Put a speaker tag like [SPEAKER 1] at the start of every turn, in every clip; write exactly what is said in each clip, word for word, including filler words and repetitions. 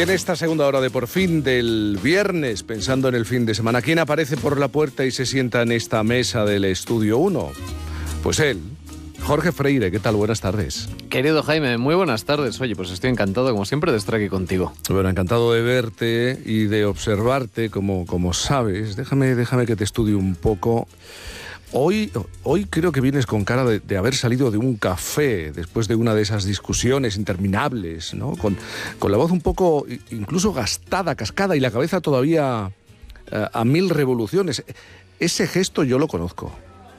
[SPEAKER 1] Y en esta segunda hora de Por Fin del viernes, pensando en el fin de semana, ¿quién aparece por la puerta y se sienta en esta mesa del Estudio uno? Pues él, Jorge Freire. ¿Qué tal? Buenas tardes.
[SPEAKER 2] Querido Jaime, muy buenas tardes. Oye, pues estoy encantado, como siempre, de estar aquí contigo.
[SPEAKER 1] Bueno, encantado de verte y de observarte, como, como sabes. Déjame, déjame que te estudie un poco. Hoy, hoy creo que vienes con cara de, de haber salido de un café después de una de esas discusiones interminables, ¿no? Con, con la voz un poco incluso gastada, cascada y la cabeza todavía eh, a mil revoluciones. Ese gesto yo lo conozco.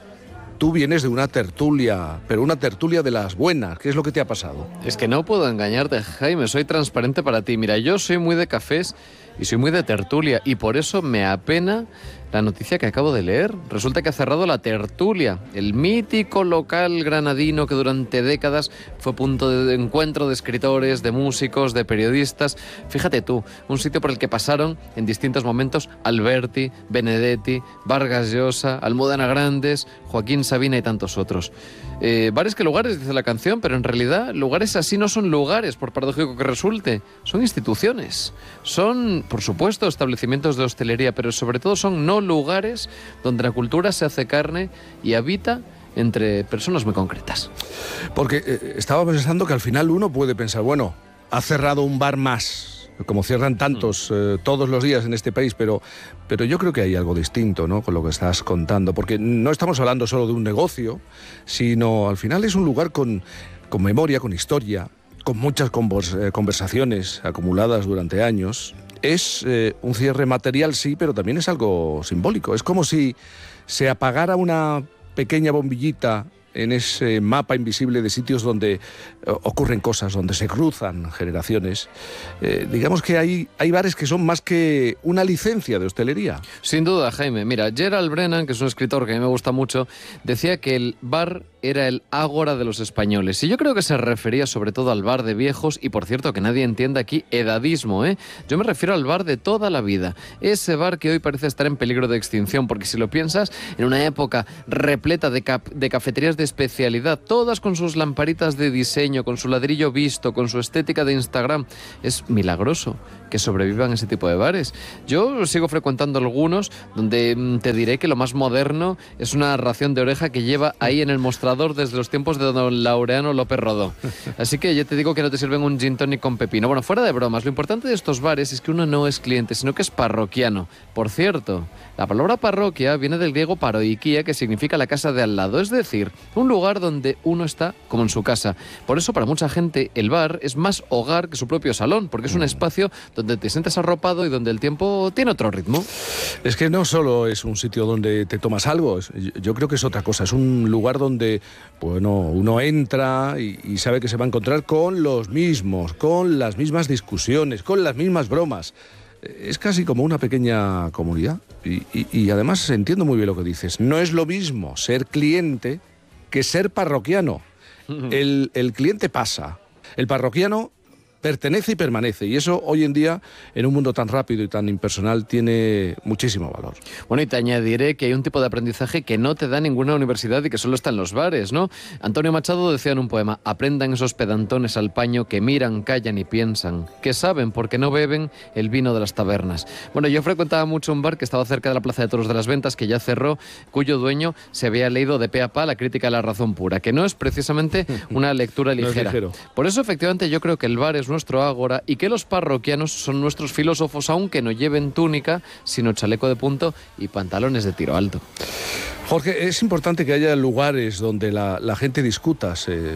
[SPEAKER 1] Tú vienes de una tertulia, pero una tertulia de las buenas. ¿Qué es lo que te ha pasado?
[SPEAKER 2] Es que no puedo engañarte, Jaime, soy transparente para ti. Mira, yo soy muy de cafés y soy muy de tertulia y por eso me apena la noticia que acabo de leer. Resulta que ha cerrado La Tertulia, el mítico local granadino que durante décadas fue punto de encuentro de escritores, de músicos, de periodistas. Fíjate tú, un sitio por el que pasaron en distintos momentos Alberti, Benedetti, Vargas Llosa, Almudena Grandes, Joaquín Sabina y tantos otros. Eh, bares que lugares, dice la canción, pero en realidad lugares así no son lugares, por paradójico que resulte. Son instituciones. Son, por supuesto, establecimientos de hostelería, pero sobre todo son no lugares donde la cultura se hace carne y habita entre personas muy concretas.
[SPEAKER 1] Porque eh, estaba pensando que al final uno puede pensar, bueno, ha cerrado un bar más, como cierran tantos eh, todos los días en este país, pero, pero yo creo que hay algo distinto, ¿no?, con lo que estás contando, porque no estamos hablando solo de un negocio, sino al final es un lugar con, con memoria, con historia, con muchas convers- eh, conversaciones acumuladas durante años. Es eh, un cierre material, sí, pero también es algo simbólico. Es como si se apagara una pequeña bombillita en ese mapa invisible de sitios donde eh, ocurren cosas, donde se cruzan generaciones. Eh, digamos que hay, hay bares que son más que una licencia de hostelería.
[SPEAKER 2] Sin duda, Jaime. Mira, Gerald Brennan, que es un escritor que a mí me gusta mucho, decía que el bar era el ágora de los españoles. Y yo creo que se refería sobre todo al bar de viejos y, por cierto, que nadie entienda aquí edadismo, ¿eh? Yo me refiero al bar de toda la vida. Ese bar que hoy parece estar en peligro de extinción, porque si lo piensas, en una época repleta de, cap- de cafeterías de especialidad, todas con sus lamparitas de diseño, con su ladrillo visto, con su estética de Instagram, es milagroso que sobrevivan ese tipo de bares. Yo sigo frecuentando algunos donde mmm, te diré que lo más moderno es una ración de oreja que lleva ahí en el mostrador desde los tiempos de don Laureano López Rodó. Así que ya te digo que no te sirven un gin tonic con pepino. Bueno, fuera de bromas, lo importante de estos bares es que uno no es cliente, sino que es parroquiano. Por cierto, la palabra parroquia viene del griego paroikia, que significa la casa de al lado, es decir, un lugar donde uno está como en su casa. Por eso, para mucha gente, el bar es más hogar que su propio salón, porque es un espacio donde te sientes arropado y donde el tiempo tiene otro ritmo.
[SPEAKER 1] Es que no solo es un sitio donde te tomas algo, yo creo que es otra cosa. Es un lugar donde, bueno, uno entra y, y sabe que se va a encontrar con los mismos, con las mismas discusiones, con las mismas bromas. Es casi como una pequeña comunidad. Y, y, y además entiendo muy bien lo que dices. No es lo mismo ser cliente que ser parroquiano. El, el cliente pasa. El parroquiano pertenece y permanece, y eso hoy en día, en un mundo tan rápido y tan impersonal, tiene muchísimo valor.
[SPEAKER 2] Bueno, y te añadiré que hay un tipo de aprendizaje que no te da ninguna universidad y que solo está en los bares, ¿no? Antonio Machado decía en un poema: aprendan esos pedantones al paño que miran, callan y piensan, que saben porque no beben el vino de las tabernas. Bueno, yo frecuentaba mucho un bar que estaba cerca de la Plaza de Toros de las Ventas, que ya cerró, cuyo dueño se había leído de pe a pa la crítica a la razón pura, que no es precisamente una lectura ligera. No es ligero. Por eso, efectivamente, yo creo que el bar es nuestro ágora y que los parroquianos son nuestros filósofos, aunque no lleven túnica, sino chaleco de punto y pantalones de tiro alto.
[SPEAKER 1] Jorge, es importante que haya lugares donde la, la gente discuta, se,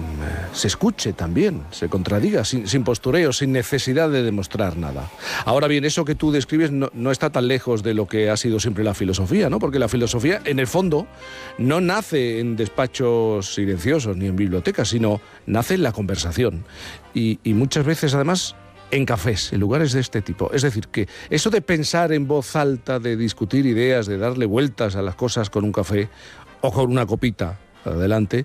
[SPEAKER 1] se escuche también, se contradiga, sin, sin postureo, sin necesidad de demostrar nada. Ahora bien, eso que tú describes no, no está tan lejos de lo que ha sido siempre la filosofía, ¿no? Porque la filosofía, en el fondo, no nace en despachos silenciosos ni en bibliotecas, sino nace en la conversación. Y, y muchas veces, además, en cafés, en lugares de este tipo. Es decir, que eso de pensar en voz alta, de discutir ideas, de darle vueltas a las cosas con un café o con una copita adelante,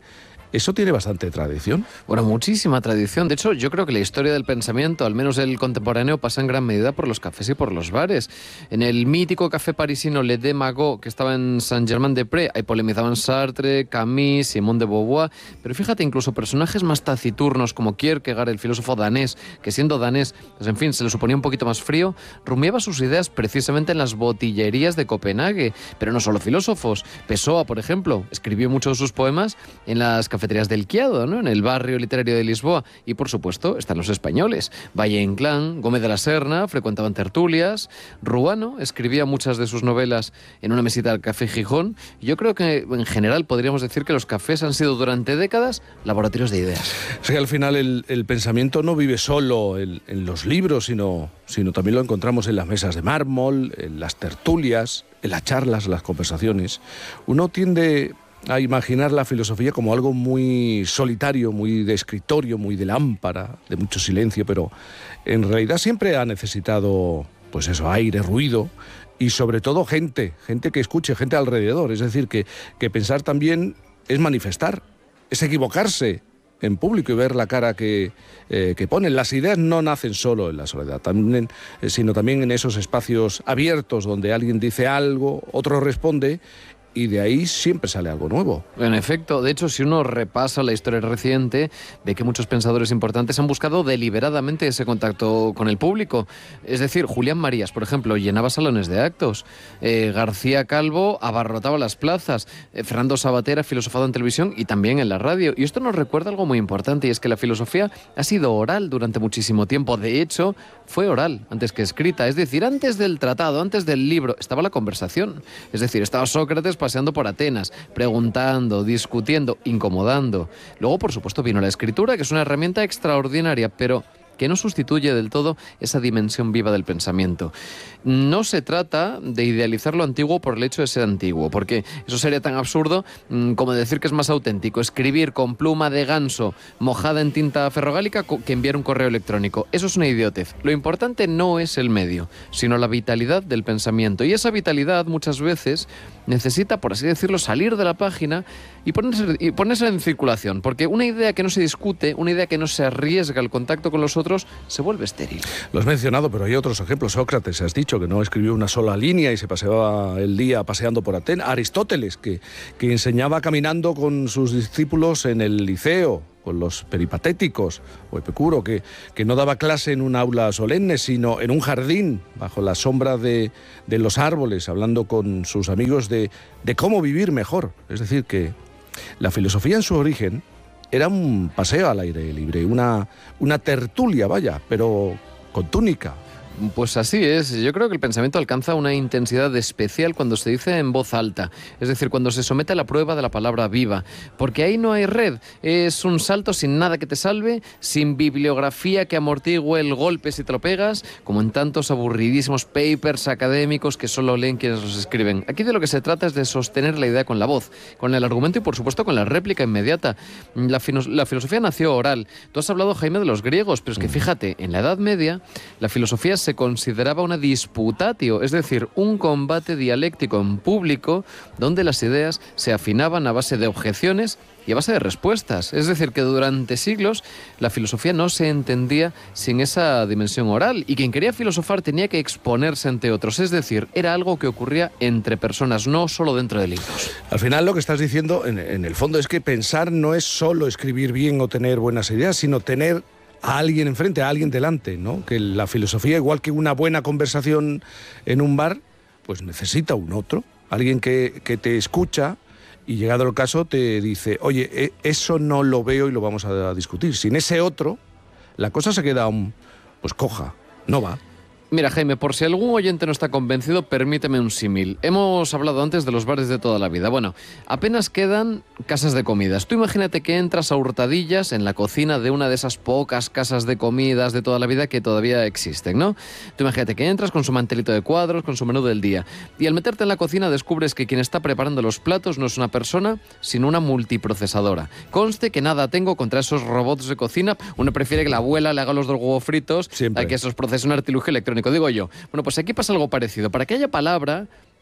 [SPEAKER 1] Eso tiene bastante tradición.
[SPEAKER 2] Bueno, muchísima tradición. De hecho, yo creo que la historia del pensamiento, al menos el contemporáneo, pasa en gran medida por los cafés y por los bares. En el mítico café parisino Le Deux Magots, que estaba en Saint-Germain-des-Prés, ahí polemizaban Sartre, Camus, Simone de Beauvoir, pero fíjate, incluso personajes más taciturnos como Kierkegaard, el filósofo danés, que siendo danés, pues en fin, se le suponía un poquito más frío, rumiaba sus ideas precisamente en las botillerías de Copenhague. Pero no solo filósofos. Pessoa, por ejemplo, escribió muchos de sus poemas en las cafeterías del Chiado, ¿no? En el barrio literario de Lisboa. Y, por supuesto, están los españoles. Valle Inclán, Gómez de la Serna frecuentaban tertulias. Ruano escribía muchas de sus novelas en una mesita del Café Gijón. Yo creo que, en general, podríamos decir que los cafés han sido durante décadas laboratorios de ideas.
[SPEAKER 1] O sea, que al final el, el pensamiento no vive solo en, en los libros, sino, sino también lo encontramos en las mesas de mármol, en las tertulias, en las charlas, las conversaciones. Uno tiende a imaginar la filosofía como algo muy solitario, muy de escritorio, muy de lámpara, de mucho silencio, pero en realidad siempre ha necesitado, pues eso, aire, ruido y sobre todo gente, gente que escuche, gente alrededor. Es decir, que, que pensar también es manifestar, es equivocarse en público y ver la cara que, eh, que ponen. Las ideas no nacen solo en la soledad, también, eh, sino también en esos espacios abiertos donde alguien dice algo, otro responde, y de ahí siempre sale algo nuevo.
[SPEAKER 2] En efecto, de hecho, si uno repasa la historia reciente, ve que muchos pensadores importantes han buscado deliberadamente ese contacto con el público. Es decir, Julián Marías, por ejemplo, llenaba salones de actos. Eh, García Calvo abarrotaba las plazas. Eh, Fernando Savater ha filosofado en televisión y también en la radio. Y esto nos recuerda algo muy importante, y es que la filosofía ha sido oral durante muchísimo tiempo. De hecho, fue oral antes que escrita. Es decir, antes del tratado, antes del libro, estaba la conversación. Es decir, estaba Sócrates paseando por Atenas, preguntando, discutiendo, incomodando. Luego, por supuesto, vino la escritura, que es una herramienta extraordinaria, pero que no sustituye del todo esa dimensión viva del pensamiento. No se trata de idealizar lo antiguo por el hecho de ser antiguo, porque eso sería tan absurdo mmm, como decir que es más auténtico escribir con pluma de ganso mojada en tinta ferrogálica que enviar un correo electrónico. Eso es una idiotez. Lo importante no es el medio, sino la vitalidad del pensamiento. Y esa vitalidad muchas veces necesita, por así decirlo, salir de la página y ponerse, y ponerse en circulación, porque una idea que no se discute, una idea que no se arriesga al contacto con los otros, se vuelve estéril.
[SPEAKER 1] Lo has mencionado, pero hay otros ejemplos. Sócrates, has dicho que no escribió una sola línea y se paseaba el día paseando por Atenas. Aristóteles, que, que enseñaba caminando con sus discípulos en el liceo, con los peripatéticos, o Epicuro, que, que no daba clase en un aula solemne, sino en un jardín, bajo la sombra de, de los árboles, hablando con sus amigos de, de cómo vivir mejor. Es decir, que la filosofía en su origen era un paseo al aire libre, una, una tertulia, vaya, pero con túnica.
[SPEAKER 2] Pues así es. Yo creo que el pensamiento alcanza una intensidad especial cuando se dice en voz alta, es decir, cuando se somete a la prueba de la palabra viva, porque ahí no hay red, es un salto sin nada que te salve, sin bibliografía que amortigue el golpe si te lo pegas, como en tantos aburridísimos papers académicos que solo leen quienes los escriben. Aquí de lo que se trata es de sostener la idea con la voz, con el argumento y por supuesto con la réplica inmediata. La, fino- la filosofía nació oral. Tú has hablado, Jaime, de los griegos, pero es que fíjate, en la Edad Media la filosofía se consideraba una disputatio, es decir, un combate dialéctico en público donde las ideas se afinaban a base de objeciones y a base de respuestas. Es decir, que durante siglos la filosofía no se entendía sin esa dimensión oral y quien quería filosofar tenía que exponerse ante otros. Es decir, era algo que ocurría entre personas, no solo dentro de libros.
[SPEAKER 1] Al final lo que estás diciendo, en, en el fondo, es que pensar no es solo escribir bien o tener buenas ideas, sino tener a alguien enfrente, a alguien delante, ¿no? Que la filosofía, igual que una buena conversación en un bar, pues necesita un otro, alguien que, que te escucha y llegado el caso te dice, oye, eso no lo veo y lo vamos a discutir. Sin ese otro, la cosa se queda un, pues coja, no va.
[SPEAKER 2] Mira, Jaime, por si algún oyente no está convencido, permíteme un símil. Hemos hablado antes de los bares de toda la vida. Bueno, apenas quedan casas de comidas. Tú imagínate que entras a hurtadillas en la cocina de una de esas pocas casas de comidas de toda la vida que todavía existen, ¿no? Tú imagínate que entras con su mantelito de cuadros, con su menú del día. Y al meterte en la cocina descubres que quien está preparando los platos no es una persona, sino una multiprocesadora. Conste que nada tengo contra esos robots de cocina. Uno prefiere que la abuela le haga los dos huevos fritos
[SPEAKER 1] Siempre.
[SPEAKER 2] a que esos procese un artilugio electrónico. Digo yo, bueno, pues aquí pasa algo parecido. Para que haya palabra,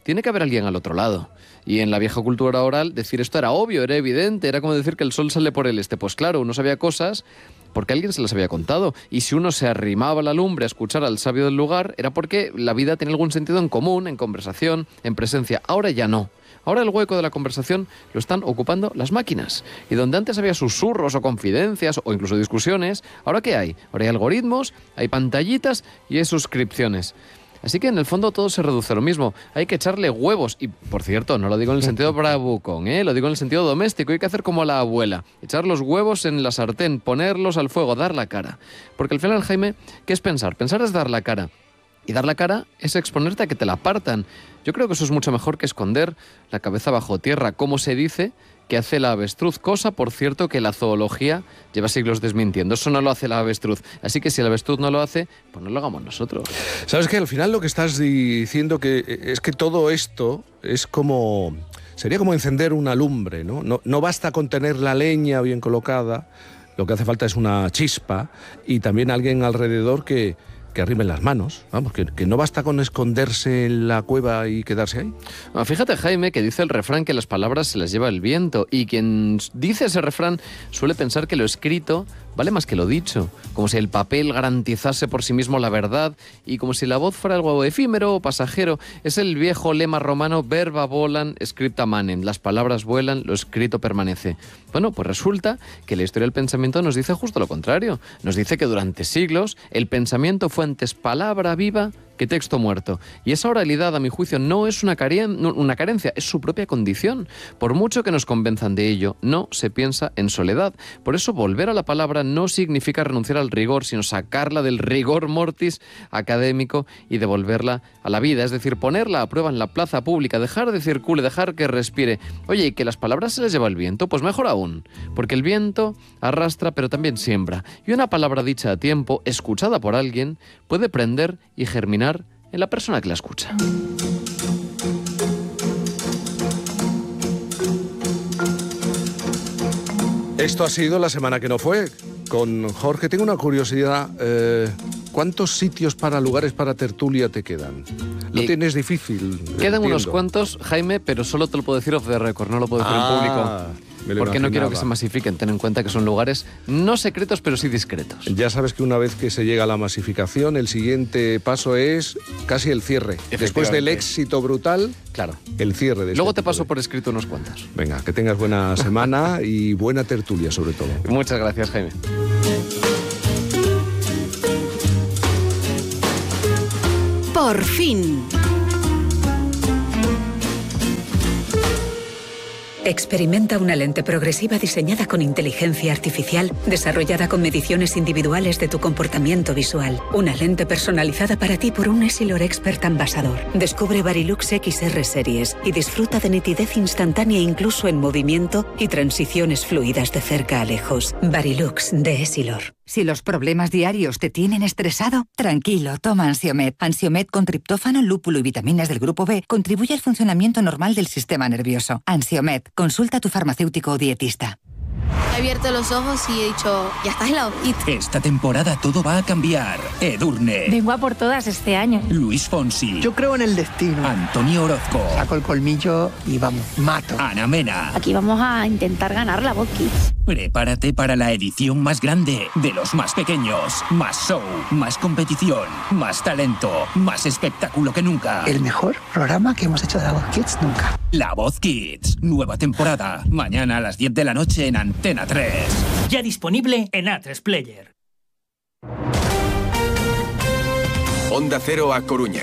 [SPEAKER 2] tiene que haber alguien al otro lado. Y en la vieja cultura oral decir esto era obvio, era evidente, era como decir que el sol sale por el este. Pues claro, uno sabía cosas porque alguien se las había contado. Y si uno se arrimaba a la lumbre a escuchar al sabio del lugar, era porque la vida tenía algún sentido en común, en conversación, en presencia. Ahora ya no. Ahora el hueco de la conversación lo están ocupando las máquinas. Y donde antes había susurros o confidencias o incluso discusiones, ¿ahora qué hay? Ahora hay algoritmos, hay pantallitas y hay suscripciones. Así que en el fondo todo se reduce a lo mismo. Hay que echarle huevos. Y, por cierto, no lo digo en el sentido bravucón, ¿eh? Lo digo en el sentido doméstico. Hay que hacer como la abuela. Echar los huevos en la sartén, ponerlos al fuego, dar la cara. Porque al final, Jaime, ¿qué es pensar? Pensar es dar la cara. Y dar la cara es exponerte a que te la partan. Yo creo que eso es mucho mejor que esconder la cabeza bajo tierra, como se dice que hace la avestruz. Cosa, por cierto, que la zoología lleva siglos desmintiendo. Eso no lo hace la avestruz. Así que si el avestruz no lo hace, pues no lo hagamos nosotros.
[SPEAKER 1] Sabes que al final lo que estás diciendo que es que todo esto es como... Sería como encender una lumbre, ¿no? No, no basta con tener la leña bien colocada, lo que hace falta es una chispa y también alguien alrededor que... que arrimen las manos, vamos, que, que no basta con esconderse en la cueva y quedarse ahí.
[SPEAKER 2] Bueno, fíjate, Jaime, que dice el refrán que las palabras se las lleva el viento, y quien dice ese refrán suele pensar que lo escrito vale más que lo dicho, como si el papel garantizase por sí mismo la verdad y como si la voz fuera algo efímero o pasajero. Es el viejo lema romano verba volant, scripta manem, las palabras vuelan, lo escrito permanece. Bueno, pues resulta que la historia del pensamiento nos dice justo lo contrario. Nos dice que durante siglos el pensamiento fue antes palabra viva que texto muerto. Y esa oralidad, a mi juicio, no es una, caren- una carencia, es su propia condición. Por mucho que nos convenzan de ello, no se piensa en soledad. Por eso volver a la palabra no significa renunciar al rigor, sino sacarla del rigor mortis académico y devolverla a la vida. Es decir, ponerla a prueba en la plaza pública, dejar de circule, dejar que respire. Oye, ¿y que las palabras se les lleva el viento? Pues mejor aún, porque el viento arrastra pero también siembra. Y una palabra dicha a tiempo, escuchada por alguien, puede prender y germinar en la persona que la escucha.
[SPEAKER 1] Esto ha sido la semana que no fue. Con Jorge tengo una curiosidad. Eh, ¿Cuántos sitios para lugares para tertulia te quedan? Lo
[SPEAKER 2] Y
[SPEAKER 1] tienes difícil.
[SPEAKER 2] Quedan
[SPEAKER 1] entiendo.
[SPEAKER 2] unos cuantos, Jaime, pero solo te lo puedo decir off the record, no lo puedo decir
[SPEAKER 1] Ah,
[SPEAKER 2] en
[SPEAKER 1] me
[SPEAKER 2] público.
[SPEAKER 1] lo
[SPEAKER 2] Porque no quiero
[SPEAKER 1] imaginaba.
[SPEAKER 2] que se masifiquen. Ten en cuenta que son lugares no secretos, pero sí discretos.
[SPEAKER 1] Ya sabes que una vez que se llega a la masificación, el siguiente paso es casi el cierre. Después del éxito brutal,
[SPEAKER 2] Claro.
[SPEAKER 1] el cierre. De
[SPEAKER 2] Luego
[SPEAKER 1] este
[SPEAKER 2] te paso
[SPEAKER 1] tipo
[SPEAKER 2] por escrito unos cuantos.
[SPEAKER 1] de- Venga, que tengas buena semana y buena tertulia sobre todo.
[SPEAKER 2] Muchas gracias, Jaime.
[SPEAKER 3] Por fin. Experimenta una lente progresiva diseñada con inteligencia artificial, desarrollada con mediciones individuales de tu comportamiento visual. Una lente personalizada para ti por un Essilor Expert Ambassador. Descubre Varilux X R Series y disfruta de nitidez instantánea incluso en movimiento y transiciones fluidas de cerca a lejos. Varilux de Essilor.
[SPEAKER 4] Si los problemas diarios te tienen estresado, tranquilo, toma Ansiomed. Ansiomed con triptófano, lúpulo y vitaminas del grupo B contribuye al funcionamiento normal del sistema nervioso. Ansiomed, consulta a tu farmacéutico o dietista.
[SPEAKER 5] He abierto los ojos y he dicho, ya estás en la hojita.
[SPEAKER 6] Esta temporada todo va a cambiar. Edurne,
[SPEAKER 5] Vengo a por todas este año.
[SPEAKER 6] Luis Fonsi,
[SPEAKER 7] Yo creo en el destino.
[SPEAKER 6] Antonio Orozco,
[SPEAKER 7] Saco el colmillo y vamos, mato.
[SPEAKER 6] Ana Mena.
[SPEAKER 5] Aquí vamos a intentar ganar la Voz Kids.
[SPEAKER 6] Prepárate para la edición más grande de los más pequeños. Más show, más competición, más talento, más espectáculo que nunca.
[SPEAKER 7] El mejor programa que hemos hecho de la Voz Kids nunca.
[SPEAKER 6] La Voz Kids, nueva temporada. Mañana a las diez de la noche en Antena tres.
[SPEAKER 8] Ya disponible en A tres Player.
[SPEAKER 9] Onda Cero a Coruña.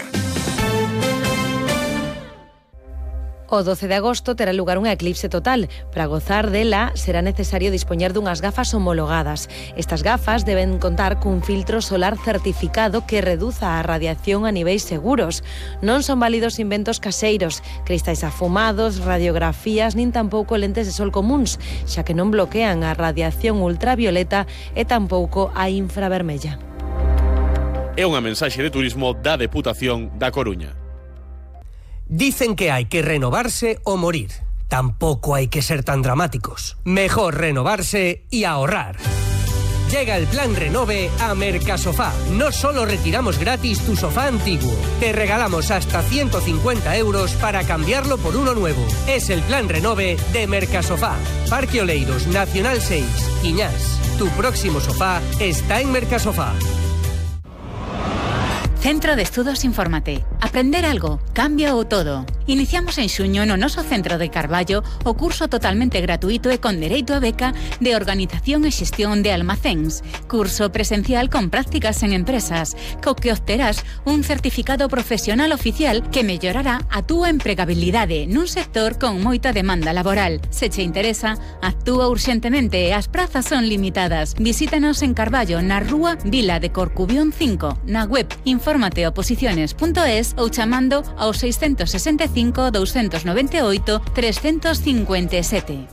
[SPEAKER 10] O doce de agosto terá lugar un eclipse total. Para gozar dela será necesario dispoñer dunhas gafas homologadas. Estas gafas deben contar cun filtro solar certificado que reduza a radiación a niveis seguros. Non son válidos inventos caseiros, cristais afumados, radiografías, nin tampouco lentes de sol comuns, xa que non bloquean a radiación ultravioleta e tampouco a infravermella.
[SPEAKER 11] É unha mensaxe de turismo da Deputación da Coruña.
[SPEAKER 12] Dicen que hay que renovarse o morir. Tampoco hay que ser tan dramáticos. Mejor renovarse y ahorrar. Llega el plan Renove a Mercasofá. No solo retiramos gratis tu sofá antiguo, te regalamos hasta ciento cincuenta euros para cambiarlo por uno nuevo. Es el plan Renove de Mercasofá. Parque Oleiros, Nacional seis, Iñás. Tu próximo sofá está en Mercasofá.
[SPEAKER 13] Centro de Estudos Infórmate. Aprender algo, cambia o todo. Iniciamos en xuño no noso Centro de Carballo o curso totalmente gratuito e con dereito a beca de Organización e Xestión de Almacéns. Curso presencial con prácticas en empresas, co que obterás un certificado profesional oficial que mellorará a túa empregabilidade nun sector con moita demanda laboral. Se che interesa, actúa urxentemente e as prazas son limitadas. Visítanos en Carballo, na rúa Vila de Corcubión cinco, na web infórmate oposiciones punto es ou chamando ao seiscentos sesenta e cinco, doscientos noventa e oito, trescientos cincuenta y siete.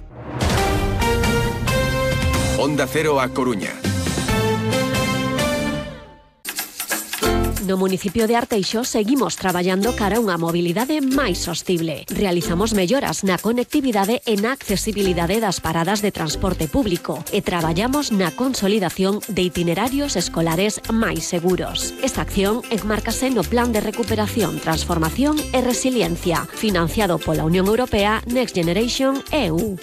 [SPEAKER 9] Onda Cero a Coruña.
[SPEAKER 14] No municipio de Arteixo seguimos traballando cara a unha mobilidade máis sostible. Realizamos melloras na conectividade e na accesibilidade das paradas de transporte público e traballamos na consolidación de itinerarios escolares máis seguros. Esta acción enmárcase no Plan de Recuperación, Transformación e Resiliencia, financiado pola Unión Europea Next Generation E U.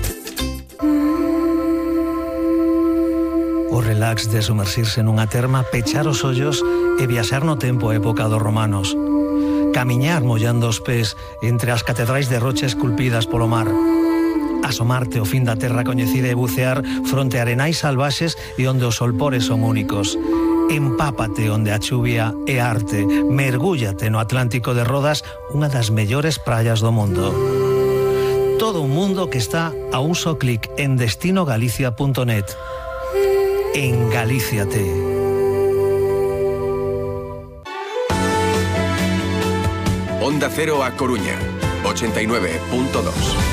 [SPEAKER 15] O relax de sumersirse nunha terma, pechar os ollos e viaxar no tempo a época dos romanos. Camiñar mollando os pés entre as catedrais de rocha esculpidas polo mar. Asomarte ao fin da terra coñecida e bucear fronte a arenais salvaxes e onde os solpores son únicos. Empápate onde a chuvia é arte. Mergúllate no Atlántico de Rodas, unha das mellores praias do mundo. Todo un mundo que está a un só clic en destino galicia punto net. En Galíciate.
[SPEAKER 9] Onda Cero a Coruña, ochenta y nueve punto dos.